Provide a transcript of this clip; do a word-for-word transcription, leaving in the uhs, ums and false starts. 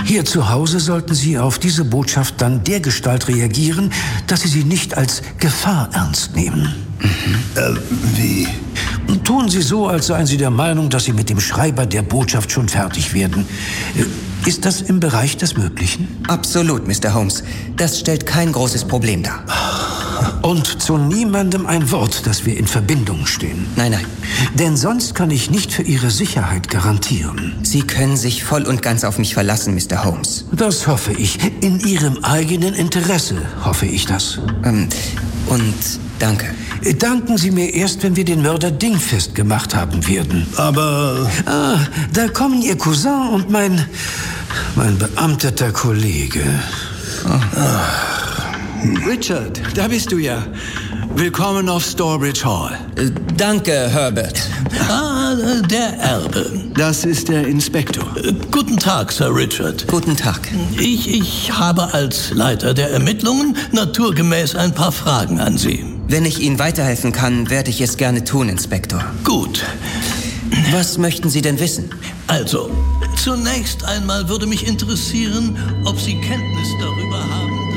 Hier zu Hause sollten Sie auf diese Botschaft dann dergestalt reagieren, dass Sie sie nicht als Gefahr ernst nehmen. Mhm. Äh, wie? Tun Sie so, als seien Sie der Meinung, dass Sie mit dem Schreiber der Botschaft schon fertig werden. Ist das im Bereich des Möglichen? Absolut, Mister Holmes. Das stellt kein großes Problem dar. Und zu niemandem ein Wort, dass wir in Verbindung stehen. Nein, nein. Denn sonst kann ich nicht für Ihre Sicherheit garantieren. Sie können sich voll und ganz auf mich verlassen, Mister Holmes. Das hoffe ich. In Ihrem eigenen Interesse hoffe ich das. Ähm, und danke. Danken Sie mir erst, wenn wir den Mörder dingfest gemacht haben werden. Aber... Ah, da kommen Ihr Cousin und mein... mein beamteter Kollege. Oh. Richard, da bist du ja. Willkommen auf Stourbridge Hall. Äh, danke, Herbert. Ah, der Erbe. Das ist der Inspektor. Äh, guten Tag, Sir Richard. Guten Tag. Ich, ich habe als Leiter der Ermittlungen naturgemäß ein paar Fragen an Sie. Wenn ich Ihnen weiterhelfen kann, werde ich es gerne tun, Inspektor. Gut. Was möchten Sie denn wissen? Also, zunächst einmal würde mich interessieren, ob Sie Kenntnis darüber haben,